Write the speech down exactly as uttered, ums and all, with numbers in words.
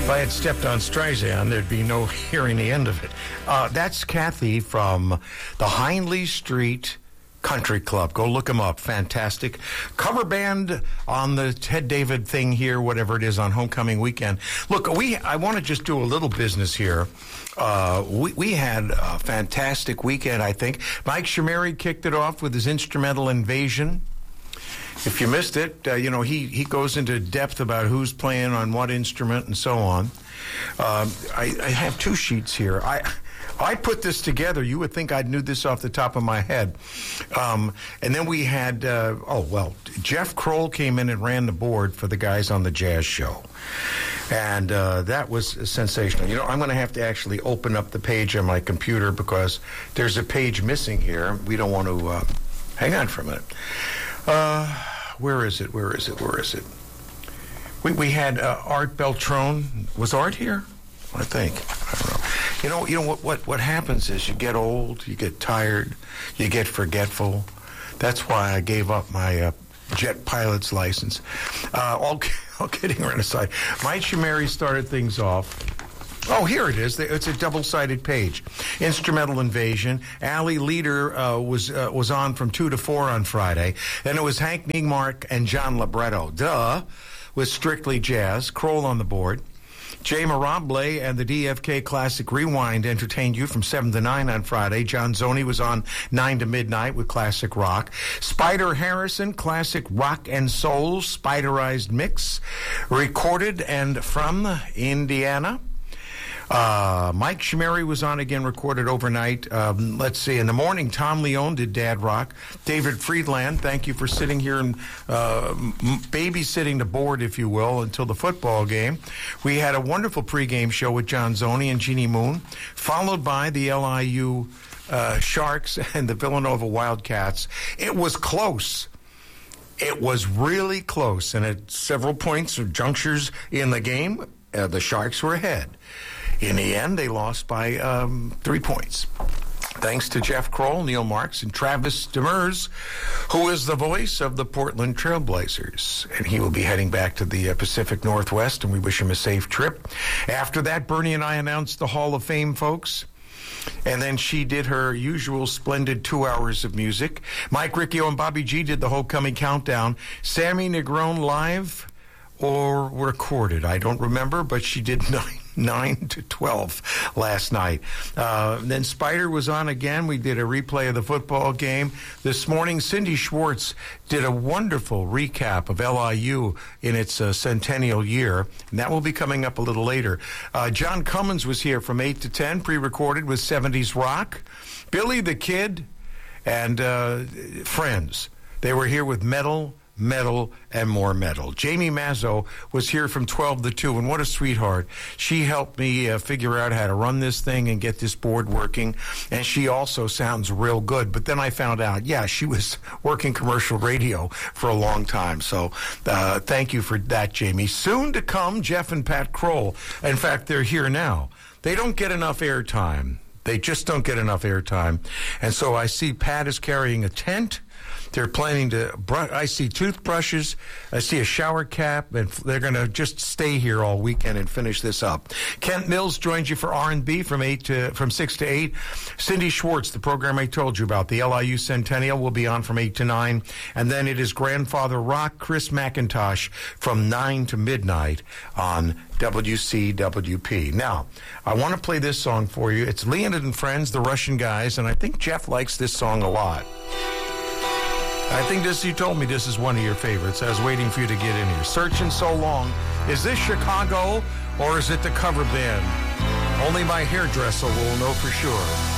If I had stepped on Streisand, there'd be no hearing the end of it. Uh, that's Kathy from the Hindley Street Country Club. Go look them up. Fantastic. Cover band on the Ted David thing here, whatever it is, on homecoming weekend. Look, we I want to just do a little business here. Uh, we, we had a fantastic weekend, I think. Mike Shamari kicked it off with his instrumental Invasion. If you missed it, uh, you know, he, he goes into depth about who's playing on what instrument and so on. Um, I, I have two sheets here. I I put this together. You would think I knew this off the top of my head. Um, and then we had, uh, oh, well, Jeff Kroll came in and ran the board for the guys on the jazz show. And uh, that was sensational. You know, I'm going to have to actually open up the page on my computer because there's a page missing here. We don't want to, uh, hang on for a minute. Uh, where is it? Where is it? Where is it? We we had uh, Art Beltron. Was Art here? I think. I don't know. You know, you know what, what, what happens is you get old, you get tired, you get forgetful. That's why I gave up my uh, jet pilot's license. Uh, all, all kidding around aside, Mike Shamari started things off. Oh, here it is. It's a double-sided page. Instrumental Invasion. Ali Leader uh, was uh, was on from two to four on Friday. Then it was Hank Ningmark and John Libretto. Duh. With Strictly Jazz. Kroll on the board. Jay Marable and the D F K Classic Rewind entertained you from seven to nine on Friday. John Zoney was on nine to midnight with Classic Rock. Spider Harrison, Classic Rock and Soul, Spiderized Mix. Recorded and from Indiana. Uh, Mike Shamari was on again, recorded overnight. Um, let's see, in the morning, Tom Leone did Dad Rock. David Friedland, thank you for sitting here and uh, babysitting the board, if you will, until the football game. We had a wonderful pregame show with John Zoney and Jeannie Moon, followed by the L I U uh, Sharks and the Villanova Wildcats. It was close. It was really close, and at several points or junctures in the game, uh, the Sharks were ahead. In the end, they lost by um, three points. Thanks to Jeff Kroll, Neil Marks, and Travis Demers, who is the voice of the Portland Trailblazers. And he will be heading back to the uh, Pacific Northwest, and we wish him a safe trip. After that, Bernie and I announced the Hall of Fame folks. And then she did her usual splendid two hours of music. Mike Riccio and Bobby G did the homecoming countdown. Sammy Negron live or recorded, I don't remember, but she did nine. nine to twelve last night. Uh, then Spider was on again. We did a replay of the football game. This morning, Cindy Schwartz did a wonderful recap of L I U in its uh, centennial year, and that will be coming up a little later. Uh, John Cummins was here from eight to ten, pre-recorded with seventies rock. Billy the Kid and uh, friends. They were here with metal, metal, and more metal. Jamie Mazzo was here from twelve to two, and what a sweetheart. She helped me uh, figure out how to run this thing and get this board working, and she also sounds real good. But then I found out, yeah, she was working commercial radio for a long time, so uh, thank you for that, Jamie. Soon to come, Jeff and Pat Kroll. In fact, they're here now. They don't get enough airtime. They just don't get enough airtime. And so I see Pat is carrying a tent. They're planning to, brush, I see toothbrushes, I see a shower cap, and they're going to just stay here all weekend and finish this up. Kent Mills joins you for R and B from eight to from six to eight. Cindy Schwartz, the program I told you about, the L I U Centennial, will be on from eight to nine. And then it is Grandfather Rock, Chris McIntosh, from nine to midnight on W C W P. Now, I want to play this song for you. It's Leonid and Friends, the Russian guys, and I think Jeff likes this song a lot. I think this, you told me this is one of your favorites. I was waiting for you to get in here. Searching so long. Is this Chicago or is it the cover band? Only my hairdresser will know for sure.